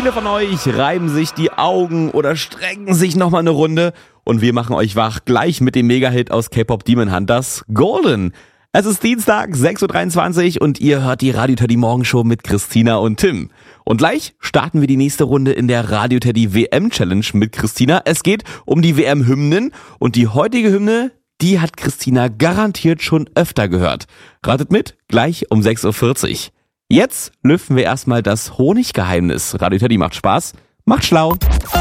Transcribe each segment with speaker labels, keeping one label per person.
Speaker 1: Viele von euch reiben sich die Augen oder strengen sich nochmal eine Runde. Und wir machen euch wach gleich mit dem Mega-Hit aus K-Pop Demon Hunters, Golden. Es ist Dienstag, 6.23 Uhr und ihr hört die Radio Teddy Morgenshow mit Christina und Tim. Und gleich starten wir die nächste Runde in der Radio Teddy WM Challenge mit Christina. Es geht um die WM-Hymnen und die heutige Hymne, die hat Christina garantiert schon öfter gehört. Ratet mit, gleich um 6.40 Uhr. Jetzt lüften wir erstmal das Honiggeheimnis. Radio Teddy macht Spaß, macht schlau.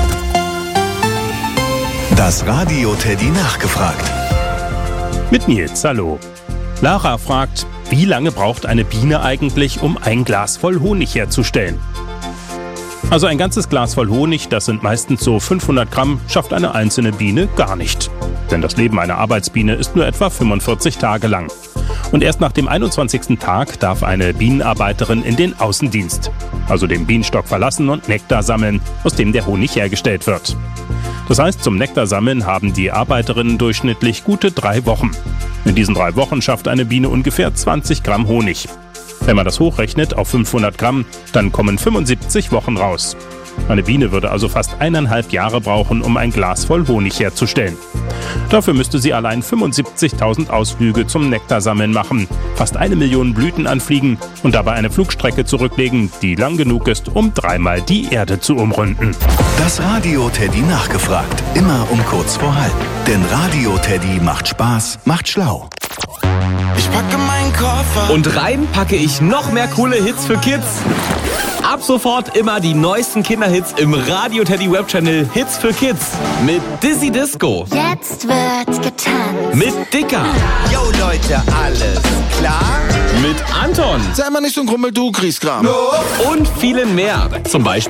Speaker 2: Das Radio Teddy nachgefragt.
Speaker 3: Mit Nils, hallo. Lara fragt, wie lange braucht eine Biene eigentlich, um ein Glas voll Honig herzustellen? Also ein ganzes Glas voll Honig, das sind meistens so 500 Gramm, schafft eine einzelne Biene gar nicht. Denn das Leben einer Arbeitsbiene ist nur etwa 45 Tage lang. Und erst nach dem 21. Tag darf eine Bienenarbeiterin in den Außendienst, also den Bienenstock verlassen und Nektar sammeln, aus dem der Honig hergestellt wird. Das heißt, zum Nektarsammeln haben die Arbeiterinnen durchschnittlich gute 3 Wochen. In diesen 3 Wochen schafft eine Biene ungefähr 20 Gramm Honig. Wenn man das hochrechnet auf 500 Gramm, dann kommen 75 Wochen raus. Eine Biene würde also fast 1,5 Jahre brauchen, um ein Glas voll Honig herzustellen. Dafür müsste sie allein 75.000 Ausflüge zum Nektarsammeln machen, fast 1 Million Blüten anfliegen und dabei eine Flugstrecke zurücklegen, die lang genug ist, um 3-mal die Erde zu umrunden.
Speaker 2: Das Radio Teddy nachgefragt. Immer um kurz vor halb. Denn Radio Teddy macht Spaß, macht schlau.
Speaker 4: Ich packe meinen Koffer.
Speaker 1: Und rein packe ich noch mehr coole Hits für Kids. Ab sofort immer die neuesten Kinderhits im Radio Teddy Webchannel Hits für Kids. Mit Dizzy Disco.
Speaker 5: Jetzt wird getanzt.
Speaker 1: Mit Dicker.
Speaker 4: Yo Leute, alles klar?
Speaker 1: Mit Anton.
Speaker 4: Sei mal nicht so ein Grummel, du Griesgram.
Speaker 1: Und vielen mehr. Zum Beispiel